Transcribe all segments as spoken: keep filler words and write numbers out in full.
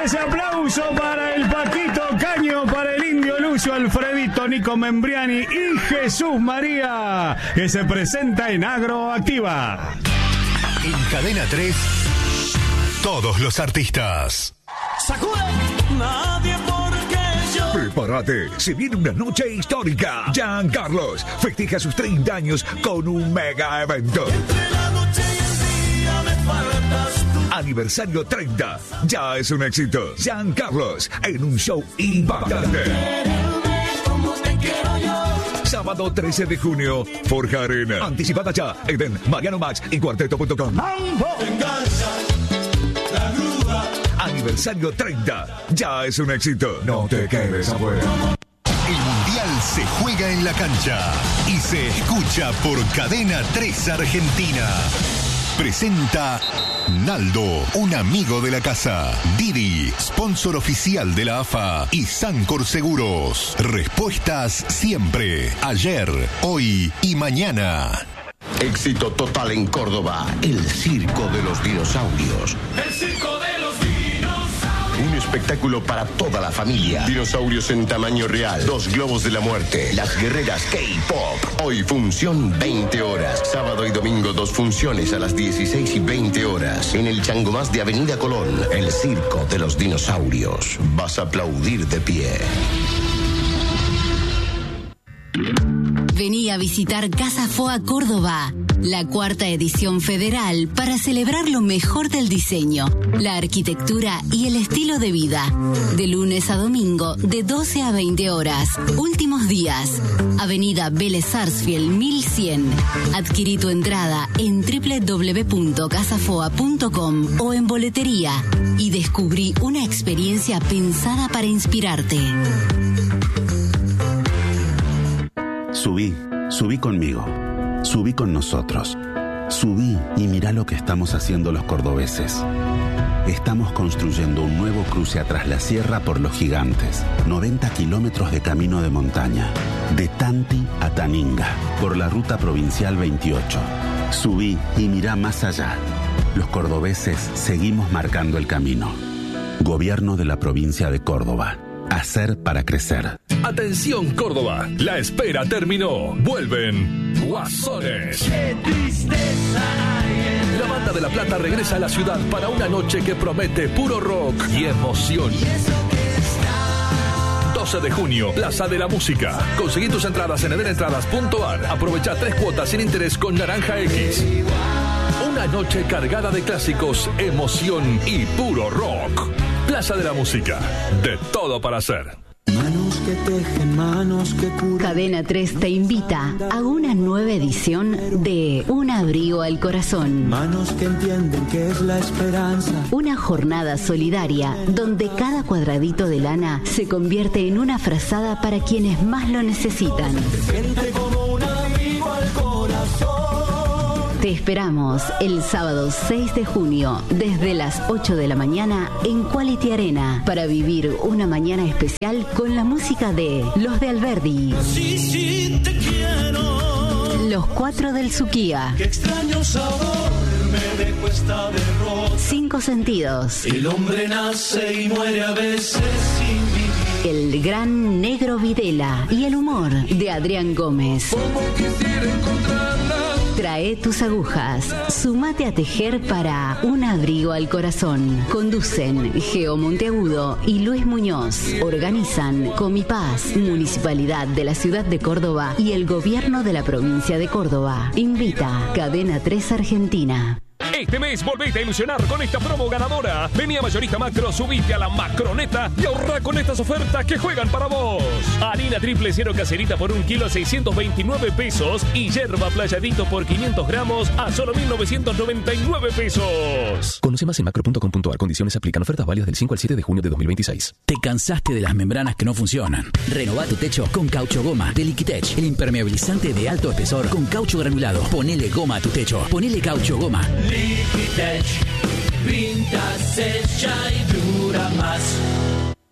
ese aplauso para el Paquito Caño, para el Indio Lucio, Alfredito, Nico Membriani y Jesús María, que se presenta en Agroactiva. En Cadena tres, todos los artistas. ¡Sacude! Nadie porque yo. Prepárate, se viene una noche histórica. Jean Carlos festeja sus treinta años con un mega evento. Entre la noche y el día me faltas tú. Aniversario treinta, ya es un éxito. Jean Carlos en un show impactante. Como te quiero yo. Sábado trece de junio, Forja Arena. Anticipada ya en Mariano Max y cuarteto punto com. Engancha la grúa. Aniversario treinta, ya es un éxito. No te quedes afuera. El Mundial se juega en la cancha y se escucha por Cadena tres Argentina. Presenta Naldo, un amigo de la casa. Didi, sponsor oficial de la A F A. Y Sancor Seguros. Respuestas siempre. Ayer, hoy y mañana. Éxito total en Córdoba. El Circo de los Dinosaurios. El circo de los dinosaurios. Un espectáculo para toda la familia. Dinosaurios en tamaño real. Dos globos de la muerte. Las guerreras K-Pop. Hoy función veinte horas. Sábado y domingo dos funciones a las dieciséis y veinte horas. En el Changomás de Avenida Colón. El Circo de los Dinosaurios. Vas a aplaudir de pie. Vení a visitar Casa Foa Córdoba, la cuarta edición federal para celebrar lo mejor del diseño, la arquitectura y el estilo de vida. De lunes a domingo, de doce a veinte horas. Últimos días. Avenida Vélez Sarsfield mil cien. Adquirí tu entrada en doble u doble u doble u punto casafoa punto com o en boletería y descubrí una experiencia pensada para inspirarte. Subí, subí conmigo, subí con nosotros, subí y mirá lo que estamos haciendo los cordobeses. Estamos construyendo un nuevo cruce atrás la sierra por Los Gigantes, noventa kilómetros de camino de montaña, de Tanti a Taninga, por la ruta provincial veintiocho. Subí y mirá más allá. Los cordobeses seguimos marcando el camino. Gobierno de la provincia de Córdoba. Hacer para crecer. Atención Córdoba, la espera terminó. Vuelven Guasones. Qué tristeza hay en La banda de La Plata regresa a la ciudad para una noche que promete puro rock y emoción. doce de junio, Plaza de la Música. Conseguí tus entradas en edenentradas punto ar. Aprovecha tres cuotas sin interés con Naranja X. Una noche cargada de clásicos, emoción y puro rock. Plaza de la Música. De todo para hacer. Manos que tejen, manos que curan. Cadena tres te invita a una nueva edición de Un Abrigo al Corazón. Manos que entienden que es la esperanza. Una jornada solidaria donde cada cuadradito de lana se convierte en una frazada para quienes más lo necesitan. Siente como un amigo al corazón. Te esperamos el sábado seis de junio desde las ocho de la mañana en Quality Arena para vivir una mañana especial con la música de Los de Alberdi, Sí, sí, te quiero. Los Cuatro del Suquía, Qué extraño sabor me dejó esta derrota. Cinco Sentidos, El hombre nace y muere a veces sin vivir. el gran Negro Videla y el humor de Adrián Gómez. Como quisiera encontrarla. Trae tus agujas, sumate a tejer para Un Abrigo al Corazón. Conducen Geo Monteagudo y Luis Muñoz. Organizan Comipaz, Municipalidad de la Ciudad de Córdoba y el Gobierno de la Provincia de Córdoba. Invita Cadena tres Argentina. Este mes volvete a ilusionar con esta promo ganadora. Vení a Mayorista Macro, subite a la Macroneta y ahorra con estas ofertas que juegan para vos. Harina triple cero caserita por un kilo a seiscientos veintinueve pesos y yerba playadito por quinientos gramos a solo mil novecientos noventa y nueve pesos. Conoce más en macro punto com punto ar. Condiciones aplican. Ofertas válidas del cinco al siete de junio de dos mil veintiséis. ¿Te cansaste de las membranas que no funcionan? Renová tu techo con Caucho Goma de Liquitech, el impermeabilizante de alto espesor con caucho granulado. Ponele goma a tu techo. Ponele Caucho Goma. Liquitech, pinta, secha y dura más.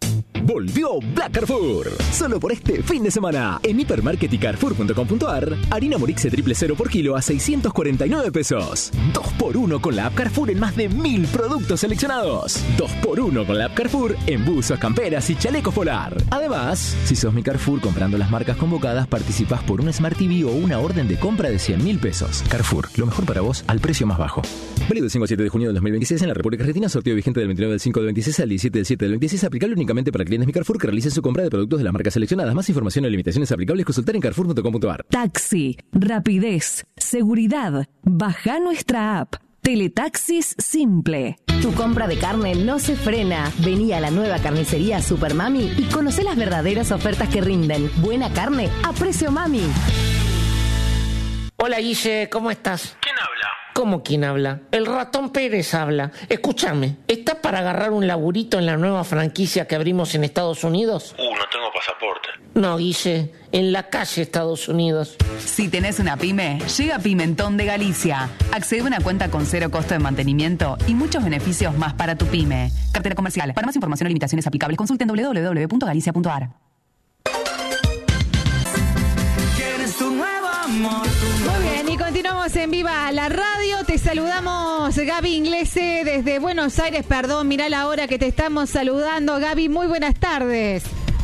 volvió Black Carrefour. Solo por este fin de semana, en Hipermarket y Carrefour punto com punto ar, harina Morixe triple cero por kilo a seiscientos cuarenta y nueve pesos. dos por uno con la app Carrefour en más de mil productos seleccionados. dos por uno con la app Carrefour en buzos, camperas y chalecos polar. Además, si sos mi Carrefour comprando las marcas convocadas, participás por un Smart T V o una orden de compra de cien mil pesos. Carrefour, lo mejor para vos al precio más bajo. Válido del cinco al siete de junio del dos mil veintiséis en la República Argentina. Sorteo vigente del veintinueve del cinco del veintiséis al diecisiete del siete del veintiséis. Aplicable únicamente para clientes Mi Carrefour que realicen su compra de productos de las marcas seleccionadas. Más información o limitaciones aplicables consultar en carrefour punto com punto ar. Taxi, rapidez, seguridad. Baja nuestra app. Teletaxis Simple. Tu compra de carne no se frena. Vení a la nueva carnicería Super Mami y conocé las verdaderas ofertas que rinden. Buena carne a precio mami. Hola Guille, ¿cómo estás? ¿Quién habla? ¿Cómo quién habla? El ratón Pérez habla. Escúchame, ¿estás para agarrar un laburito en la nueva franquicia que abrimos en Estados Unidos? Uh, no tengo pasaporte. No, Guille, en la calle Estados Unidos. Si tenés una pyme, llega Pimentón de Galicia. Accede a una cuenta con cero costo de mantenimiento y muchos beneficios más para tu pyme. Cartera comercial. Para más información o limitaciones aplicables, consulten doble u doble u doble u punto galicia punto ar. Muy bien, y continuamos en Viva la Radio. Te saludamos, Gaby Inglese, desde Buenos Aires. Perdón, mirá la hora que te estamos saludando. Gaby, muy buenas tardes.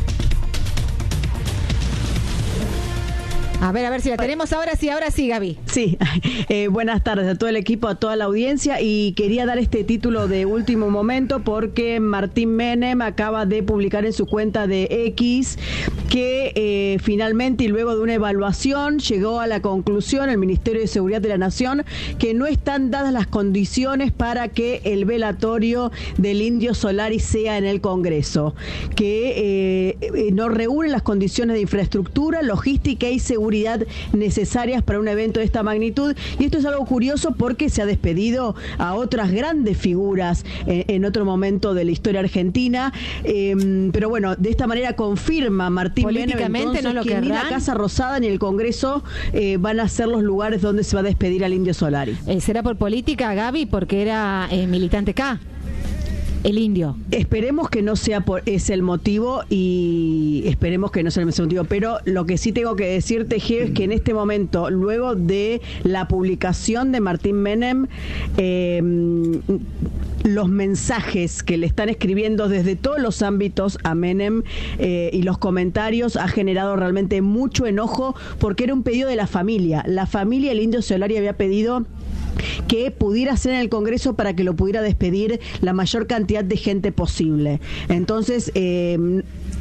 A ver, a ver si la tenemos ahora sí, ahora sí, Gaby. Sí, eh, buenas tardes a todo el equipo, a toda la audiencia, y quería dar este título de último momento porque Martín Menem acaba de publicar en su cuenta de X que eh, finalmente y luego de una evaluación llegó a la conclusión el Ministerio de Seguridad de la Nación que no están dadas las condiciones para que el velatorio del Indio Solari sea en el Congreso, que eh, no reúne las condiciones de infraestructura, logística y seguridad necesarias para un evento de esta magnitud. Y esto es algo curioso porque se ha despedido a otras grandes figuras en, en otro momento de la historia argentina, eh, pero bueno, de esta manera confirma Martín políticamente Menem, no lo que ni la Casa Rosada ni el Congreso eh, van a ser los lugares donde se va a despedir al Indio Solari. Eh, ¿Será por política, Gaby? Porque era eh, militante K. El Indio. Esperemos que no sea por ese el motivo y esperemos que no sea ese el motivo, pero lo que sí tengo que decirte, Geo, es que en este momento, luego de la publicación de Martín Menem, eh, los mensajes que le están escribiendo desde todos los ámbitos a Menem eh, y los comentarios ha generado realmente mucho enojo porque era un pedido de la familia. La familia del Indio Solari había pedido que pudiera ser en el Congreso para que lo pudiera despedir la mayor cantidad de gente posible. Entonces, eh,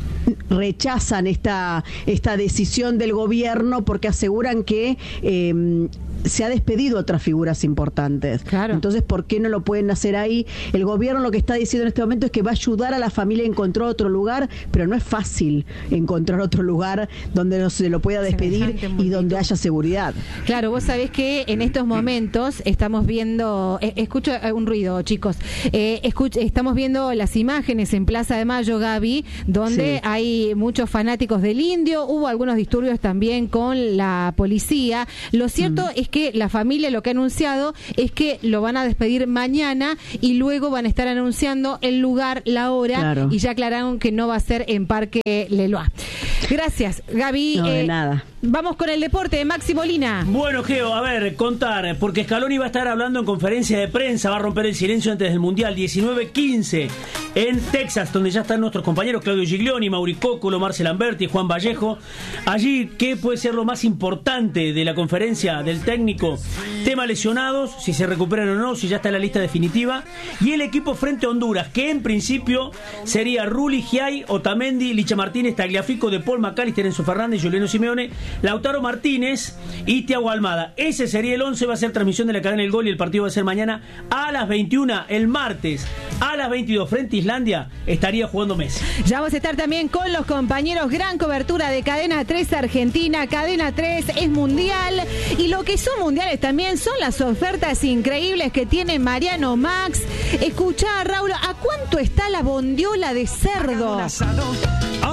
rechazan esta, esta decisión del gobierno porque aseguran que eh, se ha despedido a otras figuras importantes. Claro. Entonces, ¿por qué no lo pueden hacer ahí? El gobierno lo que está diciendo en este momento es que va a ayudar a la familia a encontrar otro lugar, pero no es fácil encontrar otro lugar donde no se lo pueda despedir y donde haya seguridad. Claro, vos sabés que en estos momentos estamos viendo, eh, escucho un ruido, chicos, eh, escuch, estamos viendo las imágenes en Plaza de Mayo, Gaby, donde sí. hay muchos fanáticos del Indio, hubo algunos disturbios también con la policía. Lo cierto mm. es que la familia lo que ha anunciado es que lo van a despedir mañana y luego van a estar anunciando el lugar, la hora, claro. y ya aclararon que no va a ser en Parque Leloa. Gracias, Gaby. No, de eh, nada. Vamos con el deporte de Maxi Molina. Bueno, Geo, a ver, contar, porque Scaloni va a estar hablando en conferencia de prensa, va a romper el silencio antes del Mundial, diecinueve quince en Texas, donde ya están nuestros compañeros Claudio Giglioni, Mauri Cóculo, Marcel Lamberti, Juan Vallejo. Allí, ¿qué puede ser lo más importante de la conferencia del técnico? Tema lesionados, si se recuperan o no, si ya está en la lista definitiva. Y el equipo frente a Honduras, que en principio sería Rulli, Giai, Otamendi, Licha Martínez, Tagliafico, De Paul, McAllister, Enzo Fernández, Juliano Simeone, Lautaro Martínez y Thiago Almada. Ese sería el once, va a ser transmisión de la cadena El Gol y el partido va a ser mañana a las veintiuna, el martes a las veintidós frente a Islandia estaría jugando Messi. Ya vamos a estar también con los compañeros, gran cobertura de Cadena tres Argentina. Cadena tres es mundial y lo que son mundiales también son las ofertas increíbles que tiene Mariano Max. Escuchá, Raúl, ¿a cuánto está la bondiola de cerdo? ¡Ah!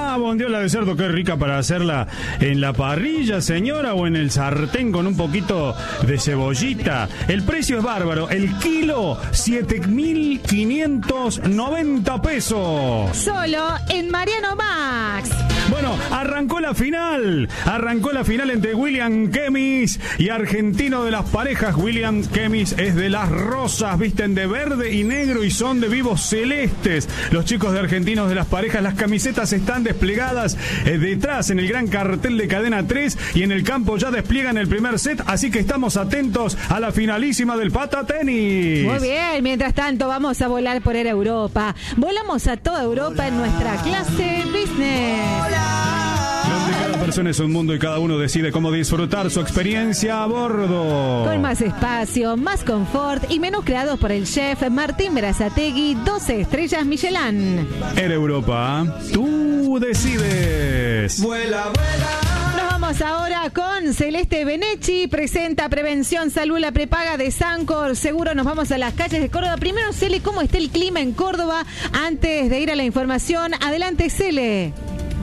Ah, bondiola de cerdo, qué rica para hacerla en la parrilla, señora, o en el sartén con un poquito de cebollita. El precio es bárbaro. El kilo, siete mil quinientos noventa pesos. Solo en Mariano Max. Bueno, arrancó la final. Arrancó la final entre William Kemis y Argentino de las Parejas. William Kemis es de las Rosas, visten de verde y negro y son de vivos celestes. Los chicos de Argentinos de las Parejas, las camisetas están desplegadas eh, detrás en el gran cartel de Cadena tres y en el campo ya despliegan el primer set, así que estamos atentos a la finalísima del Pata Tenis. Muy bien, mientras tanto vamos a volar por Era Europa. Volamos a toda Europa en nuestra clase business. Donde cada persona es un mundo y cada uno decide cómo disfrutar su experiencia a bordo. Con más espacio, más confort y menús creados por el chef Martín Berazategui, doce estrellas Michelin. Era Europa, tú decides. Vuela, vuela. Nos vamos ahora con Celeste Benechi, presenta Prevención Salud, la prepaga de Sancor. Seguro nos vamos a las calles de Córdoba. Primero, Cele, ¿cómo está el clima en Córdoba? Antes de ir a la información, adelante, Cele.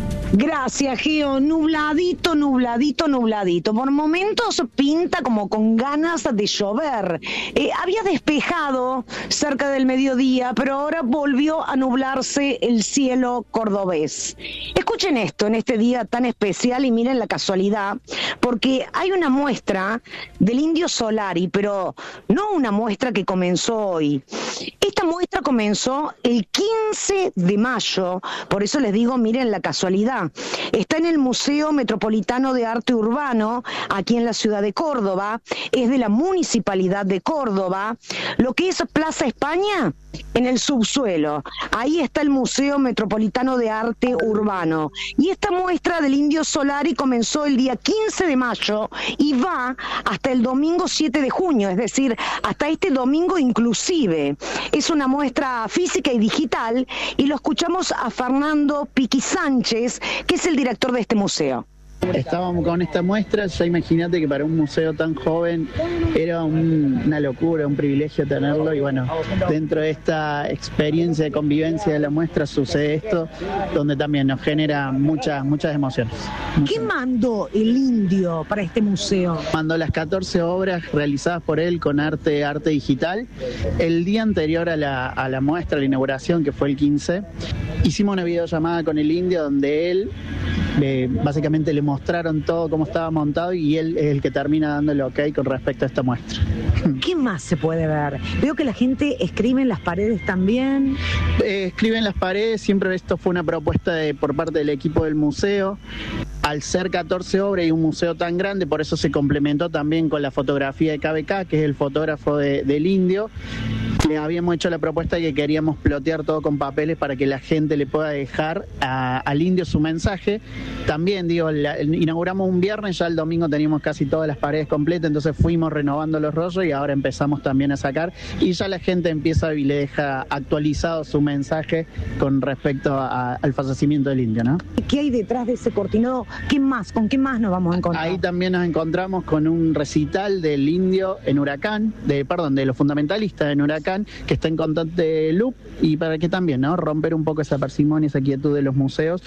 Gracias, Geo. Nubladito, nubladito, nubladito. Por momentos pinta como con ganas de llover. Eh, había despejado cerca del mediodía, pero ahora volvió a nublarse el cielo cordobés. Escuchen esto en este día tan especial y miren la casualidad, porque hay una muestra del Indio Solari, pero no una muestra que comenzó hoy. Esta muestra comenzó el quince de mayo, por eso les digo, miren la casualidad. Está en el Museo Metropolitano de Arte Urbano, aquí en la ciudad de Córdoba, es de la Municipalidad de Córdoba. Lo que es Plaza España, en el subsuelo, ahí está el Museo Metropolitano de Arte Urbano. Y esta muestra del Indio Solari comenzó el día quince de mayo y va hasta el domingo siete de junio, es decir, hasta este domingo inclusive. Es una muestra física y digital y lo escuchamos a Fernando Piqui Sánchez, que es el director de este museo. Estábamos con esta muestra, ya imagínate que para un museo tan joven era un, una locura, un privilegio tenerlo y bueno, dentro de esta experiencia de convivencia de la muestra sucede esto, donde también nos genera muchas, muchas emociones. ¿Qué mandó el Indio para este museo? Mandó las catorce obras realizadas por él con arte, arte digital. El día anterior a la, a la muestra, a la inauguración, que fue el quince, hicimos una videollamada con el Indio donde él eh, básicamente le mostraron todo cómo estaba montado y él es el que termina dando el ok con respecto a esta muestra. ¿Qué más se puede ver? Veo que la gente escribe en las paredes también. Eh, escribe en las paredes, siempre esto fue una propuesta de, por parte del equipo del museo. Al ser catorce obras y un museo tan grande, por eso se complementó también con la fotografía de K B K, que es el fotógrafo de, del Indio. Le habíamos hecho la propuesta de que queríamos plotear todo con papeles para que la gente le pueda dejar a, al Indio su mensaje. También, digo, la, inauguramos un viernes, ya el domingo teníamos casi todas las paredes completas, entonces fuimos renovando los rollos y ahora empezamos también a sacar y ya la gente empieza y le deja actualizado su mensaje con respecto a, al fallecimiento del Indio, ¿no? ¿Qué hay detrás de ese cortinado? ¿Qué más? ¿Con qué más nos vamos a encontrar? Ahí también nos encontramos con un recital del Indio en Huracán, de perdón, de los fundamentalistas en Huracán, que está en constante loop y para que también, ¿no?, romper un poco esa parsimonia, esa quietud de los museos.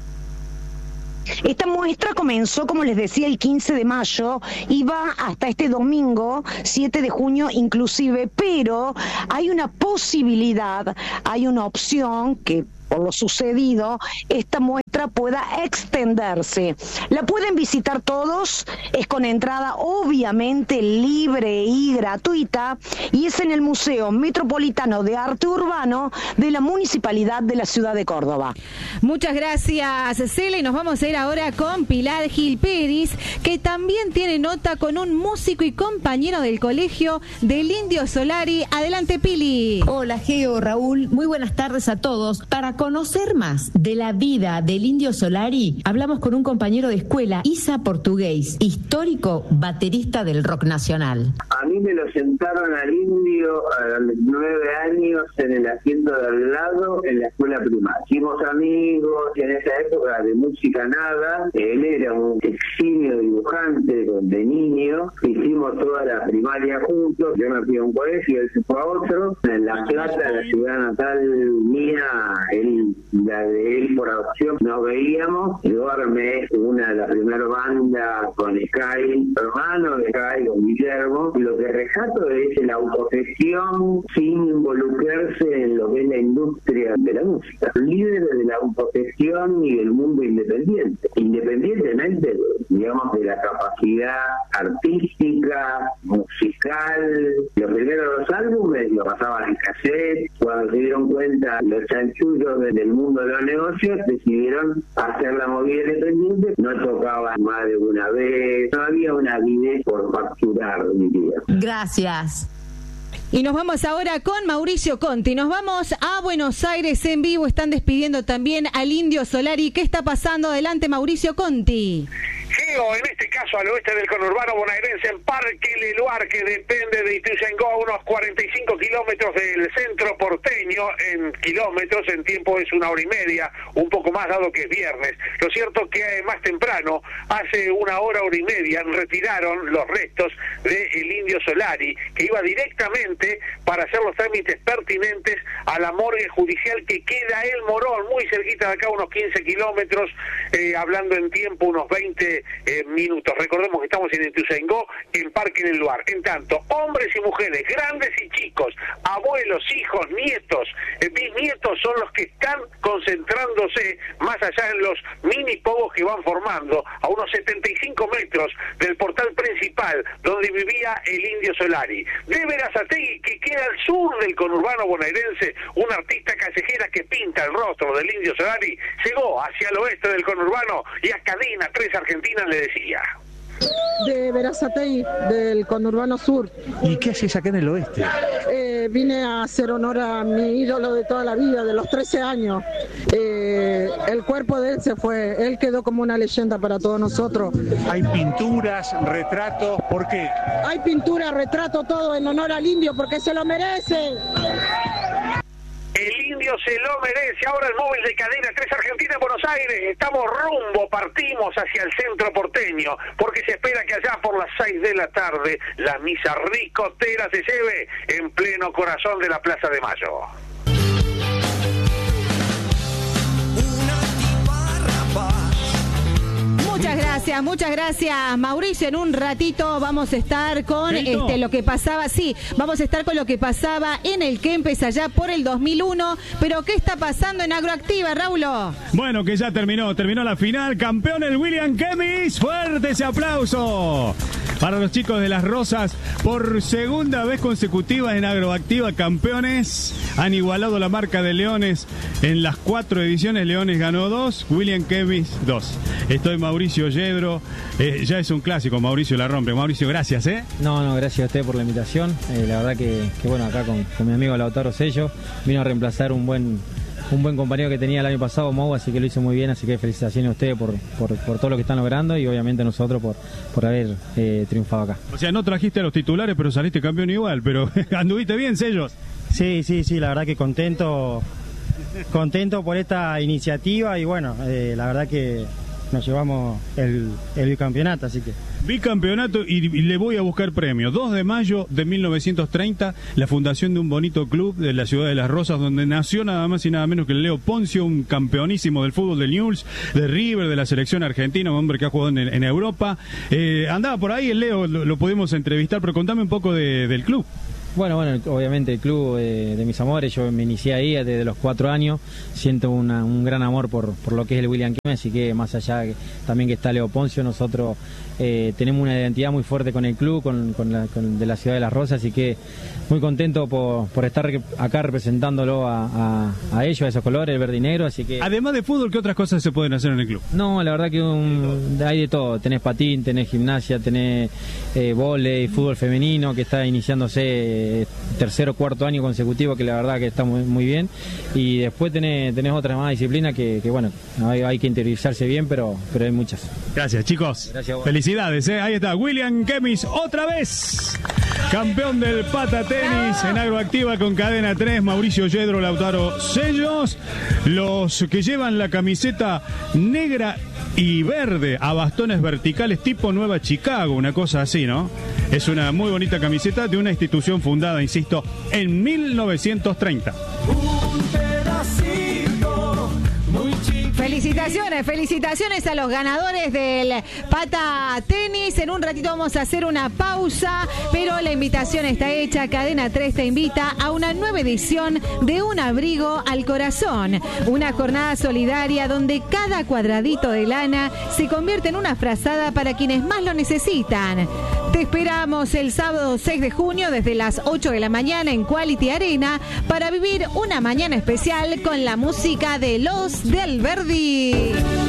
Esta muestra comenzó, como les decía, el quince de mayo y va hasta este domingo, siete de junio inclusive, pero hay una posibilidad, hay una opción que por lo sucedido, esta muestra pueda extenderse. La pueden visitar todos, es con entrada obviamente libre y gratuita y es en el Museo Metropolitano de Arte Urbano de la Municipalidad de la Ciudad de Córdoba. Muchas gracias, Cele, y nos vamos a ir ahora con Pilar Gil Pérez, que también tiene nota con un músico y compañero del colegio del Indio Solari. Adelante, Pili. Hola, Geo, Raúl, muy buenas tardes a todos. Para conocer más de la vida del Indio Solari, hablamos con un compañero de escuela, Isa Portugués, histórico baterista del rock nacional. A mí me lo sentaron al Indio a los nueve años en el asiento de al lado en la escuela primaria. Hicimos amigos y en esa época de música nada. Él era un eximio dibujante de niño. Hicimos toda la primaria juntos. Yo me fui a un colegio, él se fue a otro. En La Plata, la ciudad natal mía, él, la de él por adopción, no nos veíamos. Duerme una de las primeras bandas con Sky, hermano de Sky, con Guillermo. Y lo que rescato es la autogestión sin involucrarse en lo que es la industria de la música. Líderes de la autogestión y del mundo independiente. Independientemente, digamos, de la capacidad artística, musical. Los primeros dos álbumes lo pasaban en cassette. Cuando se dieron cuenta los chanchullos del mundo de los negocios, decidieron hacer la movida independiente. No tocaban más de una vez. No había una avidez por facturar, diría. Gracias. Y nos vamos ahora con Mauricio Conti. Nos vamos a Buenos Aires en vivo. Están despidiendo también al Indio Solari. ¿Qué está pasando? Adelante, Mauricio Conti. Geo, en este caso al oeste del conurbano bonaerense, en Parque Leluar, que depende de Ituzaingó, a unos cuarenta y cinco kilómetros del centro porteño. En kilómetros, en tiempo es una hora y media, un poco más dado que es viernes. Lo cierto que más temprano, hace una hora, hora y media, retiraron los restos del Indio Solari, que iba directamente para hacer los trámites pertinentes a la morgue judicial que queda El Morón, muy cerquita de acá, unos quince kilómetros, eh, hablando en tiempo unos veinte Eh, minutos. Recordemos que estamos en Ituzaingó, en Parque del Luar. En tanto, hombres y mujeres, grandes y chicos, abuelos, hijos, nietos, eh, bisnietos son los que están concentrándose más allá en los mini pogos que van formando a unos setenta y cinco metros del portal principal donde vivía el Indio Solari. De Berazategui, que queda al sur del conurbano bonaerense, una artista callejera que pinta el rostro del Indio Solari, llegó hacia el oeste del conurbano y a Cadena tres Argentina le decía. De Berazategui, del conurbano sur. ¿Y qué haces acá en el oeste? Eh, vine a hacer honor a mi ídolo de toda la vida, de los trece años. Eh, el cuerpo de él se fue, él quedó como una leyenda para todos nosotros. Hay pinturas, retratos, ¿por qué? Hay pintura, retrato, todo en honor al Indio, porque se lo merece. El Indio se lo merece. Ahora el móvil de Cadena tres Argentina en Buenos Aires. Estamos rumbo, partimos hacia el centro porteño, porque se espera que allá por las seis de la tarde la misa ricotera se lleve en pleno corazón de la Plaza de Mayo. Muchas gracias, muchas gracias, Mauricio. En un ratito vamos a estar con este, lo que pasaba, sí, vamos a estar con lo que pasaba en el Kempes allá por el dos mil uno. Pero ¿qué está pasando en Agroactiva, Raulo? Bueno, que ya terminó, terminó la final. Campeón el William Kemis. Fuerte ese aplauso para los chicos de Las Rosas. Por segunda vez consecutiva en Agroactiva, campeones. Han igualado la marca de Leones en las cuatro ediciones. Leones ganó dos, William Kemis dos. Estoy Mauricio Yedro. Eh, ya es un clásico, Mauricio la rompe. Mauricio, gracias, ¿eh? No, no, gracias a usted por la invitación. Eh, la verdad que, que bueno, acá con, con mi amigo Lautaro Sello vino a reemplazar un buen un buen compañero que tenía el año pasado, Mau, así que lo hizo muy bien, así que felicitaciones a ustedes por, por, por todo lo que están logrando y obviamente a nosotros por, por haber eh, triunfado acá. O sea, no trajiste a los titulares, pero saliste campeón igual, pero anduviste bien, Sellos. Sí, sí, sí, la verdad que contento, contento por esta iniciativa y bueno, eh, la verdad que nos llevamos el, el bicampeonato, así que... Bicampeonato y, y le voy a buscar premio. dos de mayo de mil novecientos treinta, la fundación de un bonito club de la ciudad de Las Rosas, donde nació nada más y nada menos que el Leo Poncio, un campeonísimo del fútbol del Newell's, de River, de la selección argentina, un hombre que ha jugado en, en Europa. Eh, andaba por ahí el Leo, lo, lo pudimos entrevistar, pero contame un poco de, del club. Bueno, bueno, obviamente el club eh, de mis amores, yo me inicié ahí desde los cuatro años, siento una, un gran amor por, por lo que es el William Kemis, así que más allá que, también que está Leo Poncio, nosotros eh, tenemos una identidad muy fuerte con el club, con, con la, con, de la ciudad de Las Rosas, así que muy contento por, por estar acá representándolo a, a, a ellos, a esos colores, el verde y negro, así que... Además de fútbol, ¿qué otras cosas se pueden hacer en el club? No, la verdad que un, hay de todo, tenés patín, tenés gimnasia, tenés eh, vóley, fútbol femenino, que está iniciándose... Eh, tercero o cuarto año consecutivo, que la verdad que está muy, muy bien, y después tenés, tenés otras más disciplinas que, que bueno, hay, hay que interiorizarse bien, pero, pero hay muchas. Gracias, chicos. Gracias, felicidades, ¿eh? Ahí está William Kemis otra vez, campeón del pata tenis en Agroactiva con Cadena tres, Mauricio Yedro, Lautaro Sellos, los que llevan la camiseta negra y verde a bastones verticales tipo Nueva Chicago, una cosa así, ¿no? Es una muy bonita camiseta de una institución fundada, insisto, en mil novecientos treinta. Felicitaciones. Felicitaciones, felicitaciones a los ganadores del Pata Tenis. En un ratito vamos a hacer una pausa, pero la invitación está hecha. Cadena tres te invita a una nueva edición de Un Abrigo al Corazón. Una jornada solidaria donde cada cuadradito de lana se convierte en una frazada para quienes más lo necesitan. Te esperamos el sábado seis de junio desde las ocho de la mañana en Quality Arena para vivir una mañana especial con la música de Los del Verdi.